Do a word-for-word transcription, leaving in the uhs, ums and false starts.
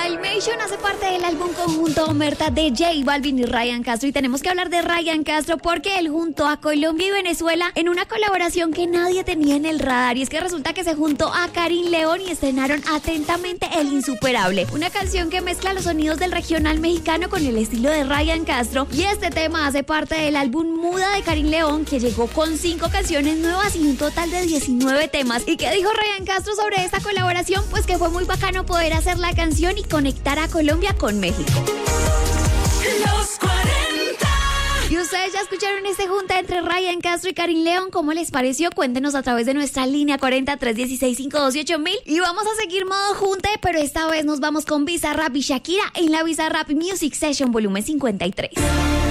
Dalmatian hace parte del álbum conjunto Omerta de J Balvin y Ryan Castro, y tenemos que hablar de Ryan Castro porque él junto a Colombia y Venezuela en una colaboración que nadie tenía en el radar, y es que resulta que se juntó a Karin León y estrenaron Atentamente El Insuperable, una canción que mezcla los sonidos del regional mexicano con el estilo de Ryan Castro, y este tema hace parte del álbum Muda de Karin León, que llegó con cinco canciones nuevas y un total de diecinueve temas. ¿Y qué dijo Ryan Castro sobre esta colaboración? Pues que fue muy bacano poder hacer la canción y conectar a Colombia con México. Los cuarenta. Y ustedes ya escucharon este junta entre Ryan Castro y Karin León. ¿Cómo les pareció? Cuéntenos a través de nuestra línea cuarenta, tres dieciséis, cinco dos ocho mil. Y vamos a seguir modo junte, pero esta vez nos vamos con Bizarrap y Shakira en la Bizarrap Music Session volumen cincuenta y tres.